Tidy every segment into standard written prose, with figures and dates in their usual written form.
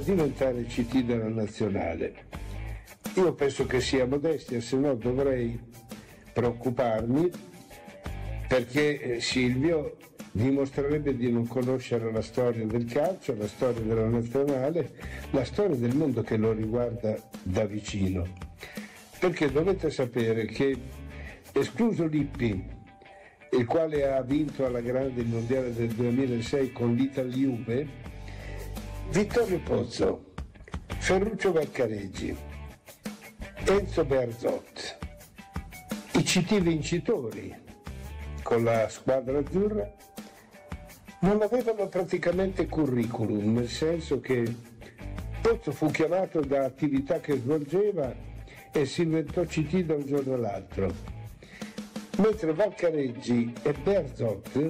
diventare CT della nazionale. Io penso che sia modestia, se no dovrei preoccuparmi, perché Silvio dimostrerebbe di non conoscere la storia del calcio, la storia della nazionale, la storia del mondo che lo riguarda da vicino. Perché dovete sapere che, escluso Lippi, il quale ha vinto alla grande il mondiale del 2006 con l'Ital-Juve, Vittorio Pozzo, Ferruccio Valcareggi, Enzo Bearzot, i CT vincitori con la squadra azzurra, non avevano praticamente curriculum, nel senso che Pozzo fu chiamato da attività che svolgeva e si inventò CT da un giorno all'altro, mentre Valcareggi e Bearzot,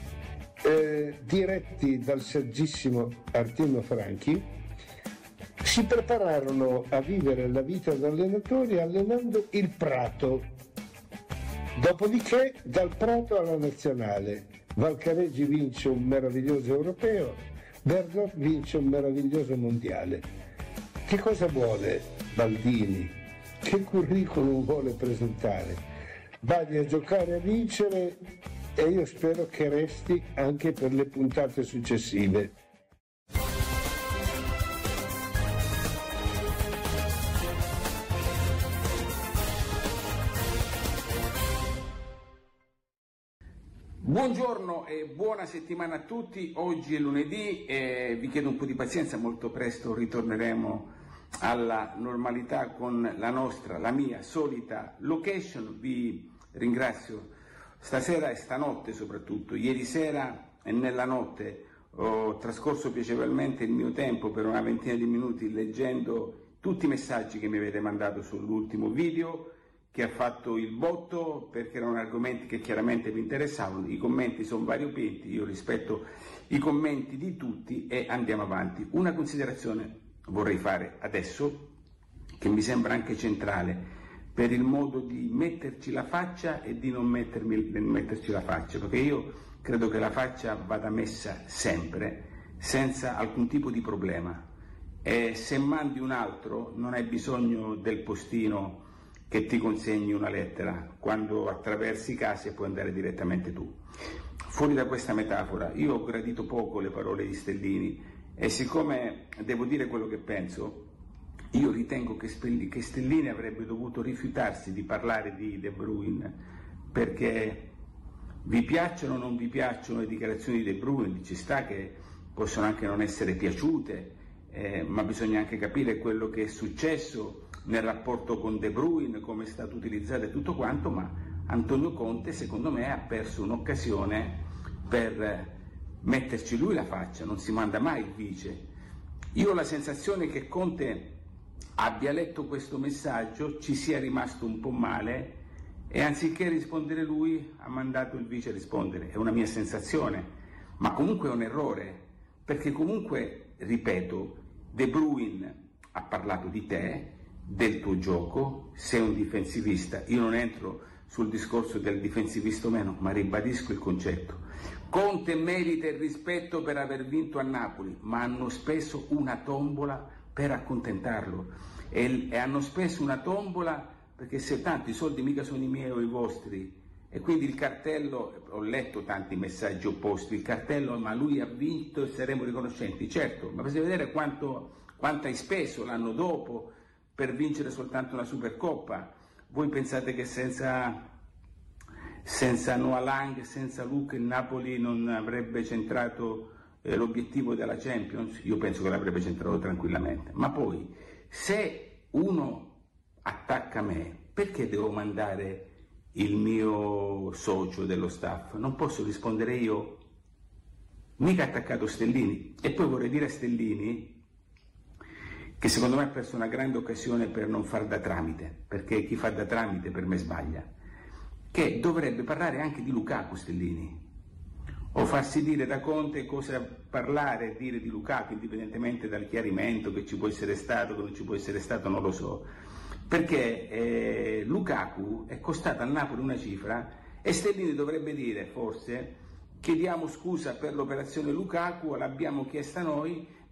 diretti dal saggissimo Artino Franchi, si prepararono a vivere la vita da allenatori allenando il Prato. Dopodiché dal Prato alla nazionale Valcareggi vince un meraviglioso europeo, Bearzot vince un meraviglioso mondiale. Che cosa vuole Baldini? Che curriculum vuole presentare? Vagli a giocare a vincere e io spero che resti anche per le puntate successive. Buongiorno e buona settimana a tutti. Oggi è lunedì e vi chiedo un po' di pazienza, molto presto ritorneremo alla normalità con la mia solita location. Vi ringrazio stasera e stanotte soprattutto. Ieri sera e nella notte ho trascorso piacevolmente il mio tempo per una ventina di minuti leggendo tutti i messaggi che mi avete mandato sull'ultimo video, che ha fatto il botto perché erano argomenti che chiaramente vi interessavano. I commenti sono variopinti, io rispetto i commenti di tutti e andiamo avanti. Una considerazione vorrei fare adesso, che mi sembra anche centrale per il modo di metterci la faccia e di non metterci la faccia, perché io credo che la faccia vada messa sempre, senza alcun tipo di problema, e se mandi un altro non hai bisogno del postino che ti consegni una lettera. Quando attraversi i casi puoi andare direttamente tu. Fuori da questa metafora, io ho gradito poco le parole di Stellini e siccome devo dire quello che penso, io ritengo che Stellini avrebbe dovuto rifiutarsi di parlare di De Bruyne, perché vi piacciono o non vi piacciono le dichiarazioni di De Bruyne, ci sta che possono anche non essere piaciute, ma bisogna anche capire quello che è successo nel rapporto con De Bruyne, come è stato utilizzato e tutto quanto, ma Antonio Conte secondo me ha perso un'occasione per metterci lui la faccia, non si manda mai il vice. Io ho la sensazione che Conte abbia letto questo messaggio, ci sia rimasto un po' male e anziché rispondere lui ha mandato il vice a rispondere. È una mia sensazione, ma comunque è un errore, perché comunque, ripeto, De Bruyne ha parlato di te, del tuo gioco, sei un difensivista. Io non entro sul discorso del difensivista o meno, ma ribadisco il concetto. Conte merita il rispetto per aver vinto a Napoli, ma hanno speso una tombola per accontentarlo e hanno speso una tombola perché se tanto i soldi mica sono i miei o i vostri, e quindi il cartello, ho letto tanti messaggi opposti, il cartello ma lui ha vinto e saremo riconoscenti. Certo, ma bisogna vedere quanto hai speso l'anno dopo per vincere soltanto una Supercoppa. Voi pensate che senza Noah Lang, senza Luke, il Napoli non avrebbe centrato l'obiettivo della Champions? Io penso che l'avrebbe centrato tranquillamente. Ma poi, se uno attacca me, perché devo mandare il mio socio dello staff? Non posso rispondere io? Mica ha attaccato Stellini. E poi vorrei dire a Stellini che secondo me ha perso una grande occasione per non far da tramite, perché chi fa da tramite per me sbaglia, che dovrebbe parlare anche di Lukaku Stellini, o farsi dire da Conte cosa parlare e dire di Lukaku, indipendentemente dal chiarimento che ci può essere stato, che non ci può essere stato, non lo so, perché Lukaku è costato al Napoli una cifra e Stellini dovrebbe dire forse: chiediamo scusa per l'operazione Lukaku, l'abbiamo chiesta noi,